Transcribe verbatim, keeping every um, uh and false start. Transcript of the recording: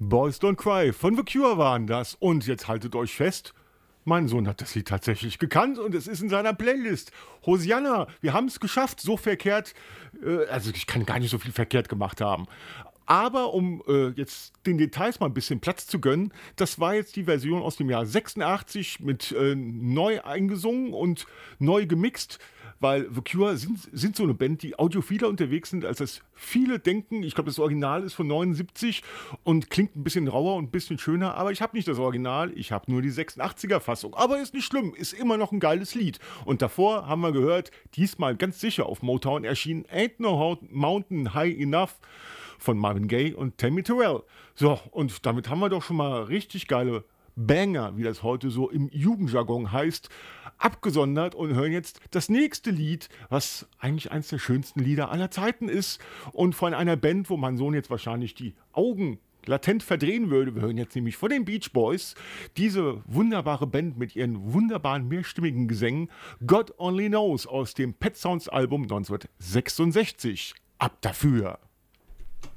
Boys Don't Cry von The Cure waren das. Und jetzt haltet euch fest, mein Sohn hat das Lied tatsächlich gekannt und es ist in seiner Playlist. Hosianna, wir haben es geschafft, so verkehrt, äh, also ich kann gar nicht so viel verkehrt gemacht haben. Aber um äh, jetzt den Details mal ein bisschen Platz zu gönnen, das war jetzt die Version aus dem Jahr sechsundachtzig mit äh, neu eingesungen und neu gemixt, weil The Cure sind, sind so eine Band, die audiophiler unterwegs sind, als das viele denken. Ich glaube, das Original ist von neunundsiebzig und klingt ein bisschen rauer und ein bisschen schöner, aber ich habe nicht das Original, ich habe nur die sechsundachtziger-Fassung. Aber ist nicht schlimm, ist immer noch ein geiles Lied. Und davor haben wir gehört, diesmal ganz sicher auf Motown erschienen, Ain't No Mountain High Enough von Marvin Gaye und Tammy Terrell. So, und damit haben wir doch schon mal richtig geile Banger, wie das heute so im Jugendjargon heißt, abgesondert und hören jetzt das nächste Lied, was eigentlich eines der schönsten Lieder aller Zeiten ist und von einer Band, wo mein Sohn jetzt wahrscheinlich die Augen latent verdrehen würde. Wir hören jetzt nämlich von den Beach Boys diese wunderbare Band mit ihren wunderbaren mehrstimmigen Gesängen God Only Knows aus dem Pet Sounds Album neunzehnhundertsechsundsechzig. Ab dafür!